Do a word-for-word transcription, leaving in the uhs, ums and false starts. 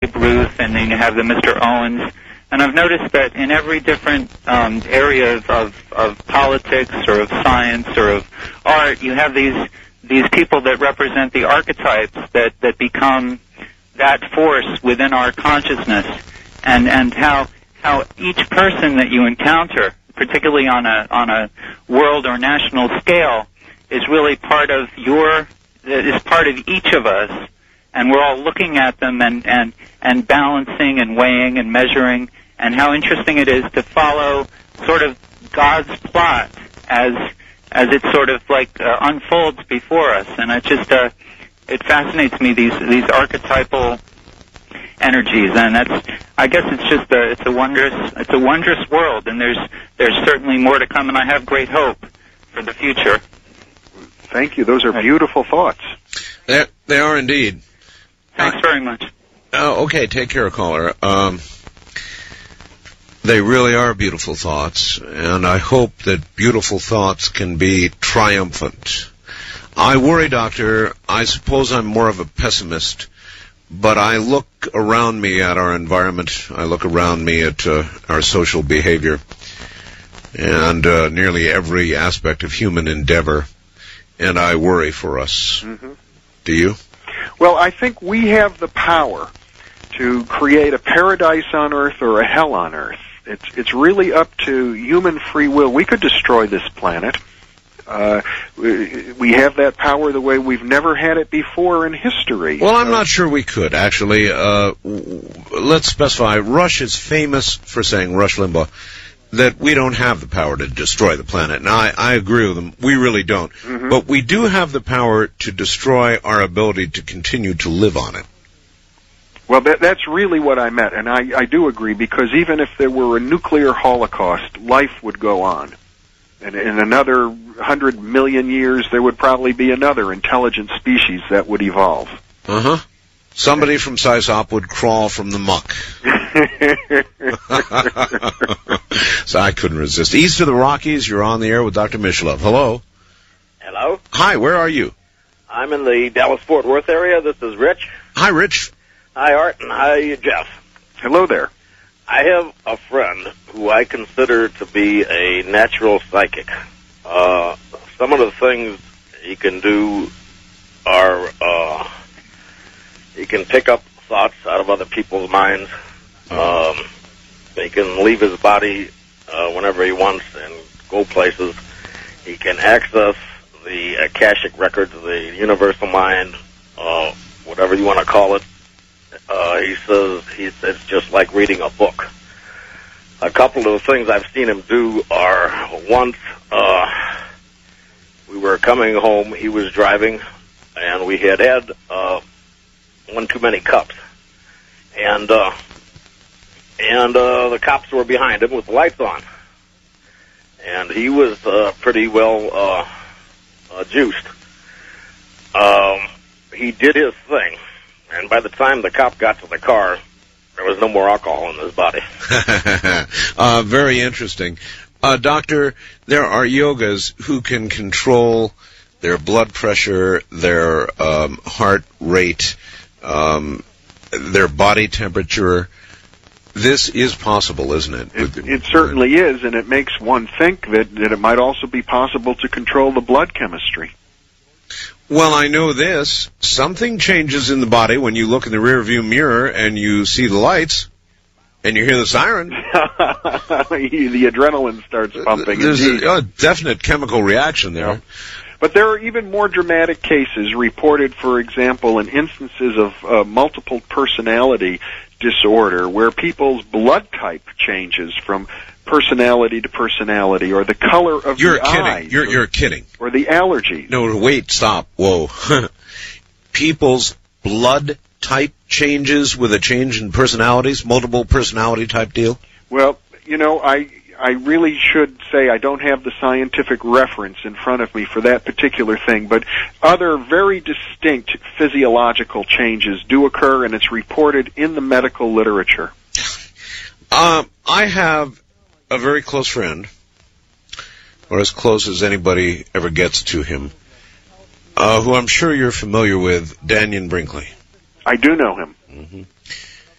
Babe Ruth, and then you have the Mister Owens. And I've noticed that in every different um, area of, of, of politics or of science or of art, you have these these people that represent the archetypes that, that become that force within our consciousness, and, and how how each person that you encounter, particularly on a on a world or national scale, is really part of your is part of each of us, and we're all looking at them and, and, and balancing and weighing and measuring. And how interesting it is to follow sort of God's plot as as it sort of like uh, unfolds before us, and it just uh, it fascinates me, these these archetypal energies, and that's I guess it's just a it's a wondrous it's a wondrous world, and there's there's certainly more to come, and I have great hope for the future. Thank you. Those are beautiful thoughts. They they are indeed. Thanks uh, very much. Oh, okay. Take care, caller. Um, They really are beautiful thoughts, and I hope that beautiful thoughts can be triumphant. I worry, Doctor, I suppose I'm more of a pessimist, but I look around me at our environment, I look around me at uh, our social behavior, and uh, nearly every aspect of human endeavor, and I worry for us. Mm-hmm. Do you? Well, I think we have the power to create a paradise on earth or a hell on earth. It's it's really up to human free will. We could destroy this planet. Uh, we, we have that power the way we've never had it before in history. Well, I'm not sure we could, actually. Uh, let's specify. Rush is famous for saying, Rush Limbaugh, that we don't have the power to destroy the planet. Now, I, I agree with him. We really don't. Mm-hmm. But we do have the power to destroy our ability to continue to live on it. Well, that, that's really what I meant, and I, I do agree, because even if there were a nuclear holocaust, life would go on. And in another hundred million years, there would probably be another intelligent species that would evolve. Uh-huh. Somebody from Sysop would crawl from the muck. So I couldn't resist. East of the Rockies, you're on the air with Doctor Mishlove. Hello. Hello. Hi, where are you? I'm in the Dallas-Fort Worth area. This is Rich. Hi, Rich. Hi, Art, and hi, Jeff. Hello there. I have a friend who I consider to be a natural psychic. Uh, some of the things he can do are, uh, he can pick up thoughts out of other people's minds. Um, he can leave his body uh, whenever he wants and go places. He can access the Akashic records, the universal mind, uh, whatever you want to call it. Uh, he says he, it's just like reading a book. A couple of the things I've seen him do are, once uh, we were coming home, he was driving, and we had had uh, one too many cups. And uh, and uh, the cops were behind him with the lights on. And he was uh, pretty well uh, uh, juiced. Um, he did his thing. And by the time the cop got to the car, there was no more alcohol in his body. uh, very interesting. Uh, doctor, there are yogas who can control their blood pressure, their um, heart rate, um, their body temperature. This is possible, isn't it? It, it certainly is, and it makes one think that, that it might also be possible to control the blood chemistry. Well, I know this. Something changes in the body when you look in the rearview mirror and you see the lights and you hear the siren. The adrenaline starts pumping. There's a, a definite chemical reaction there. Yeah. But there are even more dramatic cases reported, for example, in instances of uh, multiple personality disorder, where people's blood type changes from personality to personality, or the color of you're the kidding. eyes. You're, or, you're kidding. Or the allergies. No, wait, stop. Whoa. People's blood type changes with a change in personalities, multiple personality type deal? Well, you know, I I really should say I don't have the scientific reference in front of me for that particular thing, but other very distinct physiological changes do occur, and it's reported in the medical literature. Um, I have a very close friend, or as close as anybody ever gets to him, uh, who I'm sure you're familiar with, Dannion Brinkley. I do know him. Mm-hmm.